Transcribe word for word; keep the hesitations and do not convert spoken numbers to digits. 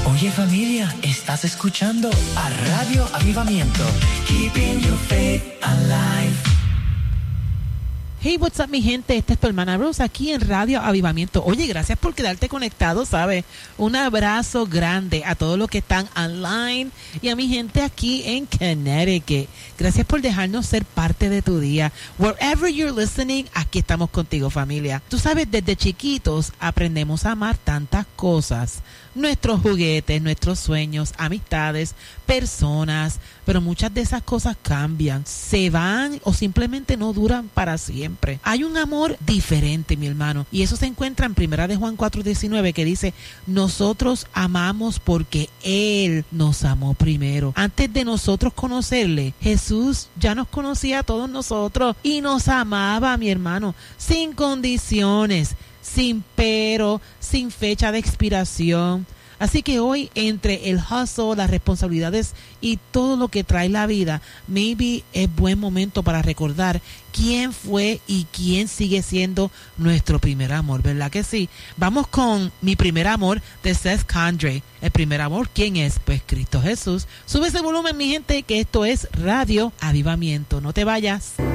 Oye familia, estás escuchando a Radio Avivamiento. Keeping your faith alive. Hey, what's up, mi gente? Esta es tu hermana Rose aquí en Radio Avivamiento. Oye, gracias por quedarte conectado, ¿sabes? Un abrazo grande a todos los que están online y a mi gente aquí en Connecticut. Gracias por dejarnos ser parte de tu día. Wherever you're listening, aquí estamos contigo, familia. Tú sabes, desde chiquitos aprendemos a amar tantas cosas. Nuestros juguetes, nuestros sueños, amistades, personas, pero muchas de esas cosas cambian, se van o simplemente no duran para siempre. Hay un amor diferente, mi hermano, y eso se encuentra en Primera de Juan cuatro diecinueve, que dice: nosotros amamos porque Él nos amó primero. Antes de nosotros conocerle, Jesús ya nos conocía a todos nosotros y nos amaba, mi hermano, sin condiciones, sin pero, sin fecha de expiración. Así que hoy, entre el hustle, las responsabilidades y todo lo que trae la vida, maybe es buen momento para recordar quién fue y quién sigue siendo nuestro primer amor, ¿verdad que sí? Vamos con Mi Primer Amor de Seth Condrey. El primer amor, ¿quién es? Pues Cristo Jesús. Sube ese volumen, mi gente, que esto es Radio Avivamiento. No te vayas.